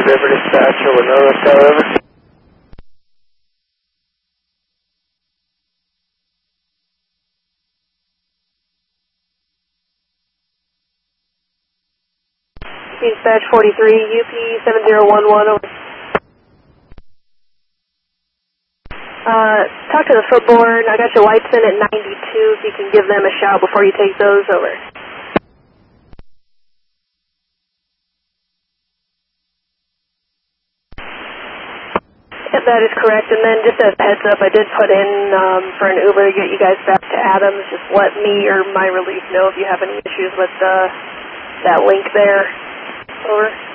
River Dispatch, over Northwest Sky River. Dispatch 43, UP 7011, over. Talk to the footboard. I got your lights in at 92, if you can give them a shout before you take those, over. Yep, that is correct. And then just as a heads up, I did put in for an Uber to get you guys back to Adams. Just let me or my relief know if you have any issues with that link there. Over.